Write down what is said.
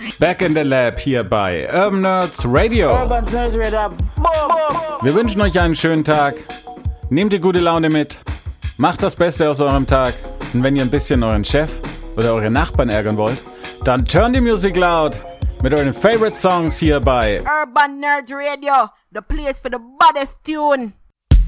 Back in the Lab hier bei Urban Nerds Radio. Wir wünschen euch einen schönen Tag. Nehmt die gute Laune mit. Macht das Beste aus eurem Tag. Und wenn ihr ein bisschen euren Chef oder eure Nachbarn ärgern wollt, dann turn die Musik laut mit euren Favorite Songs hier bei Urban Nerds Radio, the place for the baddest tune.